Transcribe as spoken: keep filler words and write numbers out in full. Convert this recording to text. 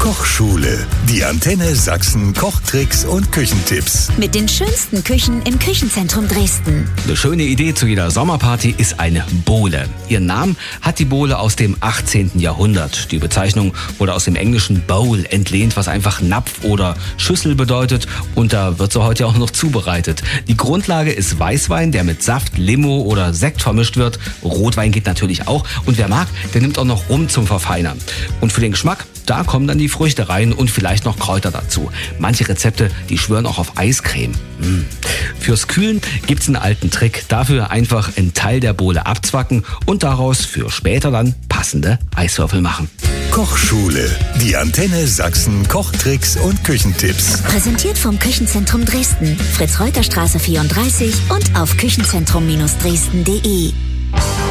Kochschule. Die Antenne Sachsen Kochtricks und Küchentipps. Mit den schönsten Küchen im Küchenzentrum Dresden. Eine schöne Idee zu jeder Sommerparty ist eine Bowle. Ihren Namen hat die Bowle aus dem achtzehnten Jahrhundert. Die Bezeichnung wurde aus dem englischen Bowl entlehnt, was einfach Napf oder Schüssel bedeutet. Und da wird sie heute auch noch zubereitet. Die Grundlage ist Weißwein, der mit Saft, Limo oder Sekt vermischt wird. Rotwein geht natürlich auch. Und wer mag, der nimmt auch noch Rum zum Verfeinern. Und für den Geschmack, da kommen dann die Früchte rein und vielleicht noch Kräuter dazu. Manche Rezepte, die schwören auch auf Eiscreme. Mmh. Fürs Kühlen gibt's einen alten Trick. Dafür einfach einen Teil der Bowle abzwacken und daraus für später dann passende Eiswürfel machen. Kochschule. Die Antenne Sachsen Kochtricks und Küchentipps. Präsentiert vom Küchenzentrum Dresden. Fritz-Reuter-Straße vierunddreißig und auf küchenzentrum Dresden punkt de.